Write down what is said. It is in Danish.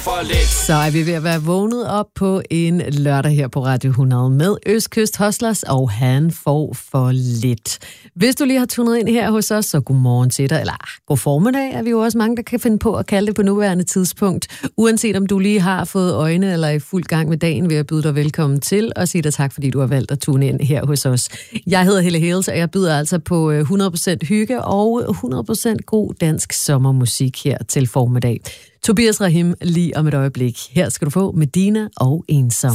Så er vi ved at være vågnet op på en lørdag her på Radio 100 med Østkyst Hustlers, og han får for lidt. Hvis du lige har tunet ind her hos os, så godmorgen til dig, eller god formiddag, er vi jo også mange, der kan finde på at kalde det på nuværende tidspunkt. Uanset om du lige har fået øjne eller er i fuld gang med dagen, vil jeg byde dig velkommen til og sige dig tak, fordi du har valgt at tune ind her hos os. Jeg hedder Helle Hales, og jeg byder altså på 100% hygge og 100% god dansk sommermusik her til formiddag. Tobias Rahim lige om et øjeblik. Her skal du få Medina og Ensom.